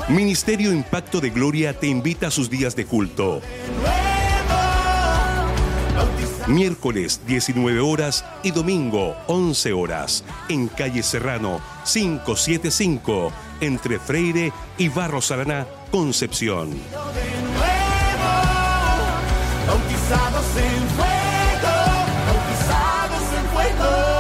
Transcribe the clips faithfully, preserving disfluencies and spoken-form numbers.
Ministerio Impacto de Gloria te invita a sus días de culto. Miércoles diecinueve horas y domingo once horas en calle Serrano quinientos setenta y cinco entre Freire y Barros Araná, Concepción. Bautizados en fuego, bautizados en fuego.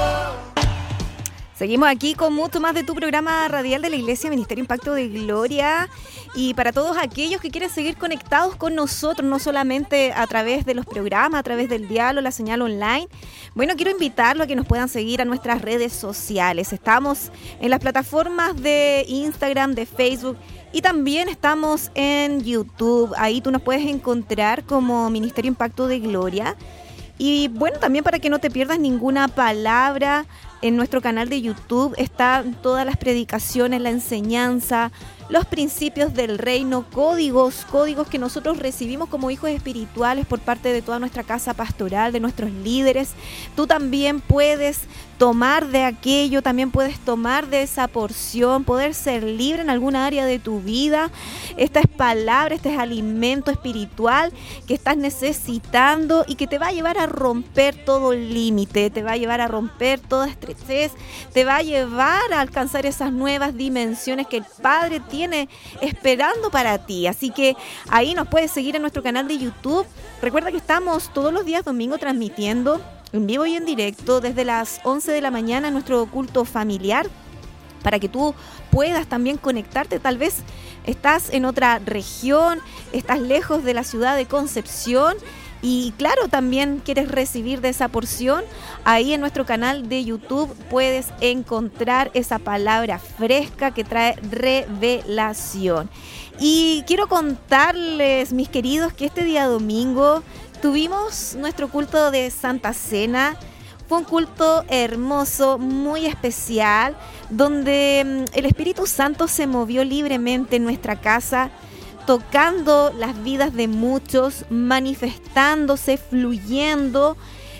Seguimos aquí con mucho más de tu programa radial de la Iglesia Ministerio Impacto de Gloria. Y para todos aquellos que quieren seguir conectados con nosotros, no solamente a través de los programas, a través del diálogo, la señal online, bueno, quiero invitarlos a que nos puedan seguir a nuestras redes sociales. Estamos en las plataformas de Instagram, de Facebook y también estamos en YouTube. Ahí tú nos puedes encontrar como Ministerio Impacto de Gloria. Y bueno, también para que no te pierdas ninguna palabra, en nuestro canal de YouTube están todas las predicaciones, la enseñanza, los principios del reino, códigos, códigos que nosotros recibimos como hijos espirituales por parte de toda nuestra casa pastoral, de nuestros líderes. Tú también puedes tomar de aquello, también puedes tomar de esa porción, poder ser libre en alguna área de tu vida. Esta es palabra, este es alimento espiritual que estás necesitando y que te va a llevar a romper todo límite, te va a llevar a romper toda estrechez, te va a llevar a alcanzar esas nuevas dimensiones que el Padre tiene esperando para ti. Así que ahí nos puedes seguir en nuestro canal de YouTube. Recuerda que estamos todos los días domingo transmitiendo en vivo y en directo desde las once de la mañana en nuestro culto familiar, para que tú puedas también conectarte. Tal vez estás en otra región, estás lejos de la ciudad de Concepción y claro, también quieres recibir de esa porción. Ahí en nuestro canal de YouTube puedes encontrar esa palabra fresca que trae revelación. Y quiero contarles, mis queridos, que este día domingo tuvimos nuestro culto de Santa Cena. Fue un culto hermoso, muy especial, donde el Espíritu Santo se movió libremente en nuestra casa, tocando las vidas de muchos, manifestándose, fluyendo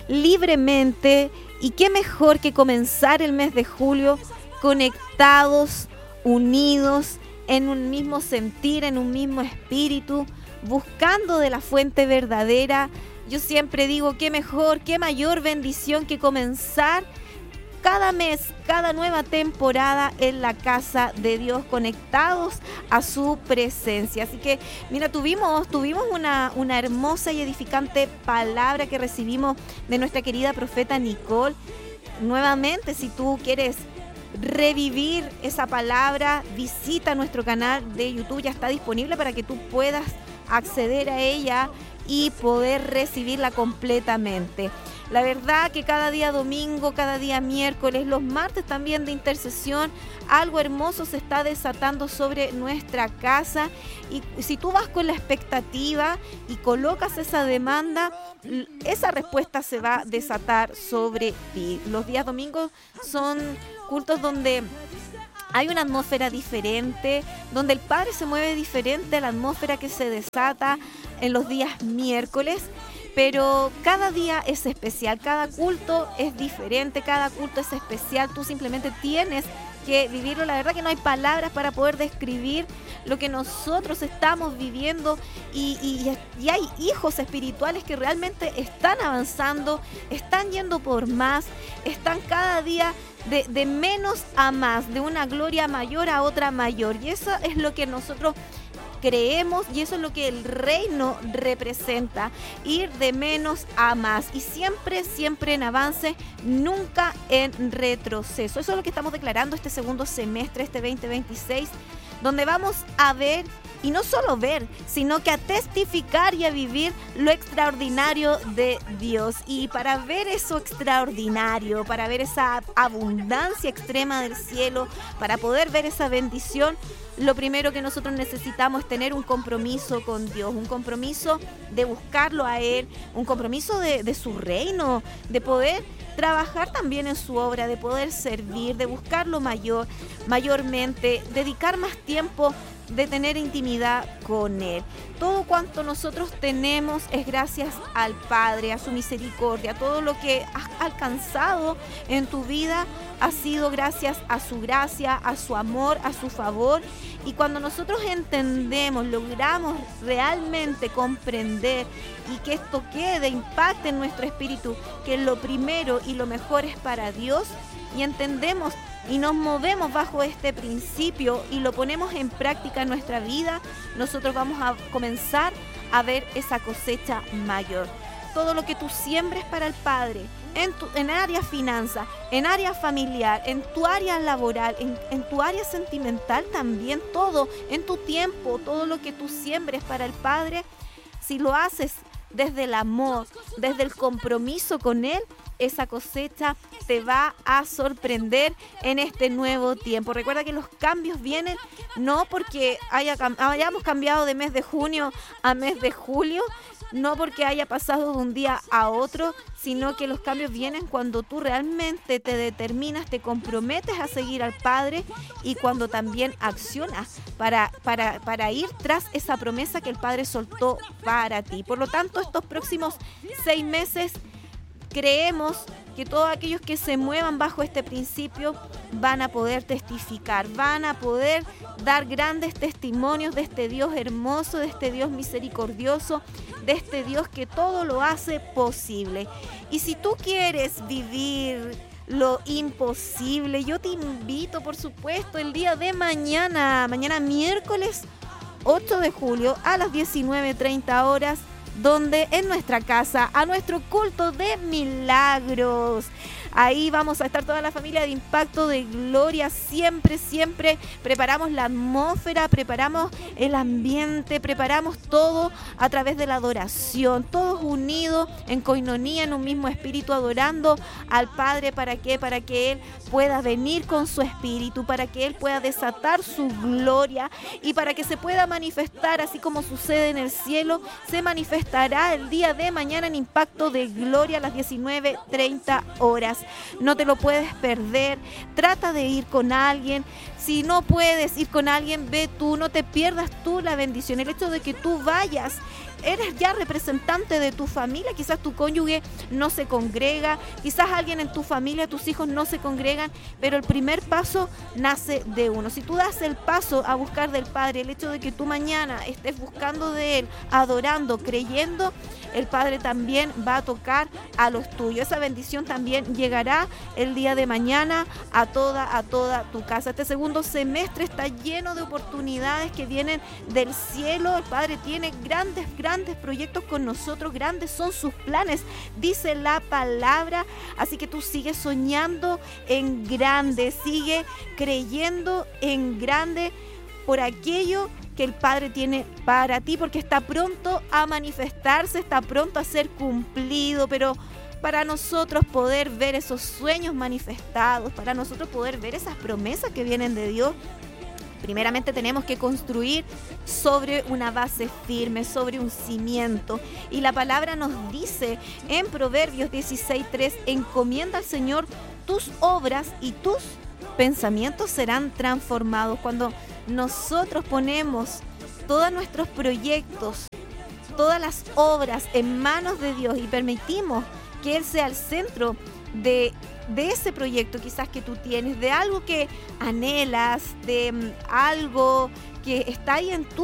libremente. Y qué mejor que comenzar el mes de julio conectados, unidos, en un mismo sentir, en un mismo espíritu, buscando de la fuente verdadera. Yo siempre digo, qué mejor, qué mayor bendición que comenzar cada mes, cada nueva temporada en la casa de Dios, conectados a su presencia. Así que, mira, tuvimos, tuvimos una, una hermosa y edificante palabra que recibimos de nuestra querida profeta Nicole. Nuevamente, si tú quieres revivir esa palabra, visita nuestro canal de YouTube, ya está disponible para que tú puedas acceder a ella y poder recibirla completamente. La verdad que cada día domingo, cada día miércoles, los martes también de intercesión, algo hermoso se está desatando sobre nuestra casa. Y si tú vas con la expectativa y colocas esa demanda, esa respuesta se va a desatar sobre ti. Los días domingos son cultos donde hay una atmósfera diferente, donde el Padre se mueve diferente a la atmósfera que se desata en los días miércoles. Pero cada día es especial, cada culto es diferente, cada culto es especial. Tú simplemente tienes que vivirlo. La verdad que no hay palabras para poder describir lo que nosotros estamos viviendo y, y, y hay hijos espirituales que realmente están avanzando, están yendo por más, están cada día de, de menos a más, de una gloria mayor a otra mayor. Y eso es lo que nosotros creemos y eso es lo que el reino representa, ir de menos a más y siempre, siempre en avance, nunca en retroceso. Eso es lo que estamos declarando este segundo semestre, este veinte veintiséis, donde vamos a ver, y no solo ver, sino que a testificar y a vivir lo extraordinario de Dios. Y para ver eso extraordinario, para ver esa abundancia extrema del cielo, para poder ver esa bendición, lo primero que nosotros necesitamos es tener un compromiso con Dios, un compromiso de buscarlo a Él, un compromiso de, de su reino, de poder trabajar también en su obra, de poder servir, de buscar lo mayor, mayormente, dedicar más tiempo, de tener intimidad con Él. Todo cuanto nosotros tenemos es gracias al Padre, a su misericordia. Todo lo que has alcanzado en tu vida ha sido gracias a su gracia, a su amor, a su favor. Y cuando nosotros entendemos, logramos realmente comprender y que esto quede, impacte en nuestro espíritu, que lo primero y lo mejor es para Dios, y entendemos y nos movemos bajo este principio y lo ponemos en práctica en nuestra vida, nosotros vamos a comenzar a ver esa cosecha mayor. Todo lo que tú siembres para el Padre, en tu en área finanza, en área familiar, en tu área laboral, en, en tu área sentimental también, todo, en tu tiempo, todo lo que tú siembres para el Padre, si lo haces desde el amor, desde el compromiso con Él, esa cosecha te va a sorprender en este nuevo tiempo. Recuerda que los cambios vienen no porque haya, hayamos cambiado de mes de junio a mes de julio, no porque haya pasado de un día a otro, sino que los cambios vienen cuando tú realmente te determinas, te comprometes a seguir al Padre y cuando también accionas para, para, para ir tras esa promesa que el Padre soltó para ti. Por lo tanto, estos próximos seis meses creemos que todos aquellos que se muevan bajo este principio van a poder testificar, van a poder dar grandes testimonios de este Dios hermoso, de este Dios misericordioso, de este Dios que todo lo hace posible. Y si tú quieres vivir lo imposible, yo te invito, por supuesto, el día de mañana, mañana miércoles ocho de julio a las diecinueve treinta horas, donde en nuestra casa, a nuestro culto de milagros. Ahí vamos a estar toda la familia de Impacto de Gloria. Siempre, siempre preparamos la atmósfera, preparamos el ambiente, preparamos todo a través de la adoración. Todos unidos en coinonía, en un mismo espíritu, adorando al Padre. ¿Para qué? Para que Él pueda venir con su espíritu, para que Él pueda desatar su gloria y para que se pueda manifestar, así como sucede en el cielo, se manifestará el día de mañana en Impacto de Gloria a las diecinueve treinta horas. No te lo puedes perder. Trata de ir con alguien. Si no puedes ir con alguien, ve tú, no te pierdas tú la bendición. El hecho de que tú vayas, eres ya representante de tu familia. Quizás tu cónyuge no se congrega, quizás alguien en tu familia, tus hijos no se congregan, pero el primer paso nace de uno. Si tú das el paso a buscar del Padre, el hecho de que tú mañana estés buscando de Él, adorando, creyendo, el Padre también va a tocar a los tuyos. Esa bendición también llegará el día de mañana a toda, a toda tu casa. Este segundo semestre está lleno de oportunidades que vienen del cielo. El Padre tiene grandes, grandes proyectos con nosotros, grandes son sus planes, dice la palabra. Así que tú sigues soñando en grande, sigue creyendo en grande por aquello que el Padre tiene para ti, porque está pronto a manifestarse, está pronto a ser cumplido. Pero para nosotros poder ver esos sueños manifestados, para nosotros poder ver esas promesas que vienen de Dios, primeramente tenemos que construir sobre una base firme, sobre un cimiento. Y la palabra nos dice en Proverbios dieciséis tres, encomienda al Señor tus obras y tus pensamientos serán transformados. Cuando nosotros ponemos todos nuestros proyectos, todas las obras en manos de Dios y permitimos que Él sea el centro de, de ese proyecto quizás que tú tienes, de algo que anhelas, de um, algo que está ahí en tu